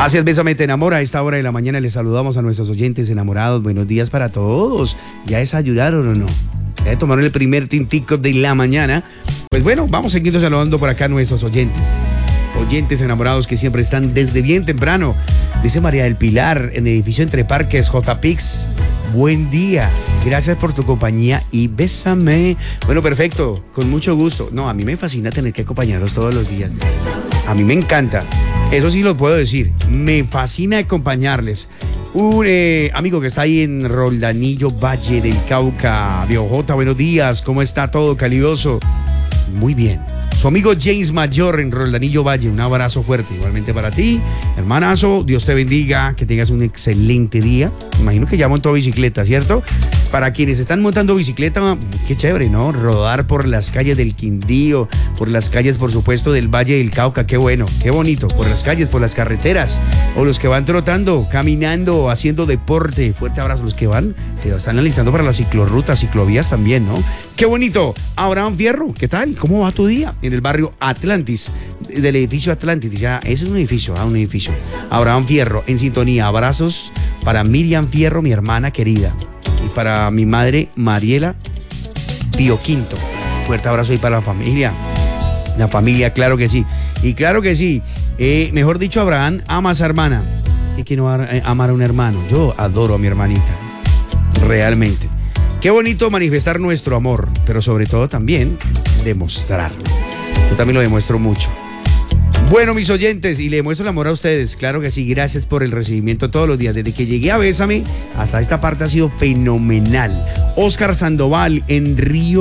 Así es, Bésame te enamora. A esta hora de la mañana les saludamos a nuestros oyentes enamorados. Buenos días para todos. ¿Ya desayunaron o no? ¿Ya tomaron el primer tintico de la mañana? Pues bueno, vamos a seguir saludando por acá a nuestros oyentes. Oyentes enamorados que siempre están desde bien temprano. Dice María del Pilar, en el edificio Entre Parques, JPix. Buen día, gracias por tu compañía y bésame. Bueno, perfecto, con mucho gusto. No, a mí me fascina tener que acompañarlos todos los días. A mí me encanta, eso sí lo puedo decir. Me fascina acompañarles. Un amigo que está ahí en Roldanillo, Valle del Cauca. Biojota, buenos días, ¿cómo está todo calidoso? Muy bien. Su amigo James Mayor en Roldanillo Valle, un abrazo fuerte igualmente para ti, hermanazo, Dios te bendiga, que tengas un excelente día. Imagino que ya montó bicicleta, ¿cierto? Para quienes están montando bicicleta, qué chévere, ¿no? Rodar por las calles del Quindío, por las calles, por supuesto, del Valle del Cauca, qué bueno, qué bonito, por las calles, por las carreteras, o los que van trotando, caminando, haciendo deporte. Fuerte abrazo, los que van, se están alistando para las ciclorrutas, ciclovías también, ¿no? Qué bonito. Abraham Fierro, ¿qué tal? ¿Cómo va tu día? En el barrio Atlantis, del edificio Atlantis. Ya, ese es un edificio, un edificio. Abraham Fierro, en sintonía. Abrazos para Miriam Fierro, mi hermana querida. Y para mi madre, Mariela Pío Quinto. Fuerte abrazo ahí para la familia. La familia, claro que sí. Y claro que sí. Mejor dicho, Abraham, ama a esa hermana. ¿Y quién no va a amar a un hermano? Yo adoro a mi hermanita. Realmente. Qué bonito manifestar nuestro amor, pero sobre todo también demostrarlo. Yo también lo demuestro mucho. Bueno, mis oyentes, y le demuestro el amor a ustedes, claro que sí, gracias por el recibimiento todos los días. Desde que llegué a Bésame hasta esta parte ha sido fenomenal. Oscar Sandoval en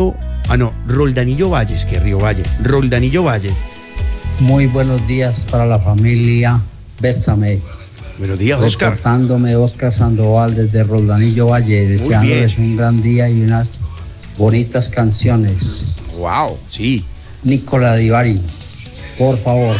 Roldanillo Valle, es que Río Valle, Roldanillo Valle. Muy buenos días para la familia Bésame. Buenos días, Oscar. Reportándome Oscar Sandoval desde Roldanillo Valle, deseándoles un gran día y unas bonitas canciones. Wow, sí. Nicola Divari, por favor.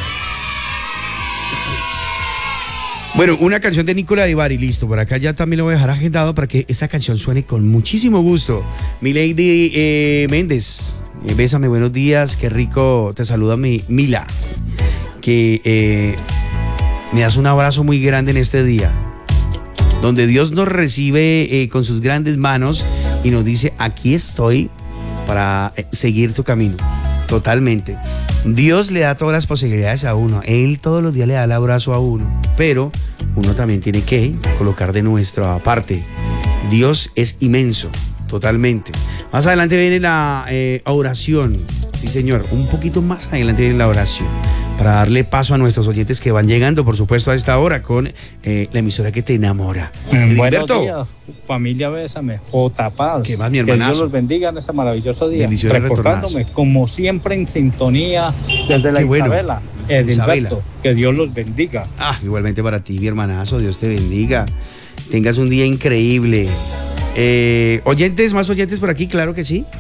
Bueno, una canción de Nicola Divari, listo. Por acá ya también lo voy a dejar agendado para que esa canción suene con muchísimo gusto. Mi Lady Méndez, bésame, buenos días, qué rico. Te saluda mi Mila, que me das un abrazo muy grande en este día, donde Dios nos recibe con sus grandes manos y nos dice, aquí estoy para seguir tu camino. Totalmente. Dios le da todas las posibilidades a uno. Él todos los días le da el abrazo a uno. Pero uno también tiene que colocar de nuestra parte. Dios es inmenso, totalmente. Más adelante viene la oración. Sí, señor. Un poquito más adelante viene la oración. Para darle paso a nuestros oyentes que van llegando, por supuesto, a esta hora con la emisora que te enamora. Buenos días, familia Bésame, J. Paz. ¿Qué más, mi hermanazo? Que Dios los bendiga en este maravilloso día. Bendiciones reportándome, como siempre, en sintonía desde la Isabela. Edilberto, que Dios los bendiga. Igualmente para ti, mi hermanazo, Dios te bendiga. Tengas un día increíble. Oyentes, más oyentes por aquí, claro que sí.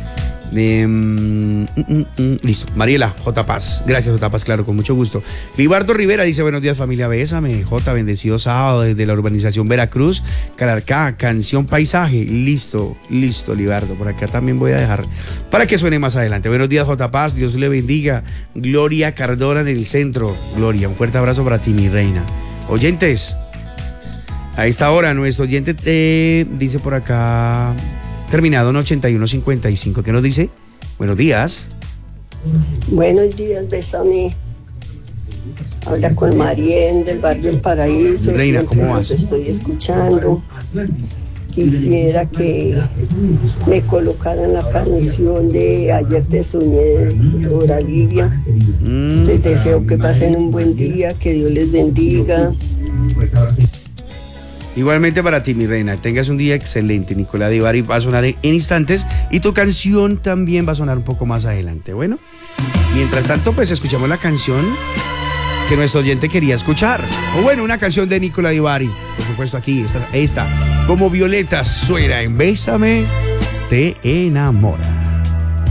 Listo, Mariela, J. Paz. Gracias, J. Paz, claro, con mucho gusto. Vivardo Rivera dice, buenos días, familia Bésame. J, bendecido sábado desde la urbanización Veracruz, Calarcá, canción Paisaje. Listo, Livardo. Por acá también voy a dejar para que suene más adelante. Buenos días, J. Paz, Dios le bendiga. Gloria Cardona en el centro. Gloria, un fuerte abrazo para ti, mi reina. Oyentes, a esta hora, nuestro oyente dice por acá... Terminado en 8155. ¿Qué nos dice? Buenos días. Buenos días, Bésame. Habla con Marien del barrio El Paraíso. Reina, ¿cómo vas? Los estoy escuchando. Quisiera que me colocaran la canción de Ayer te soñé, Dora Livia. Les deseo que pasen un buen día, que Dios les bendiga. Igualmente para ti, mi reina, tengas un día excelente. Nicola Divari va a sonar en instantes y tu canción también va a sonar un poco más adelante. Bueno, mientras tanto, pues escuchamos la canción que nuestro oyente quería escuchar. O bueno, una canción de Nicola Divari. Por supuesto, aquí esta como violetas suena en Bésame, te enamora.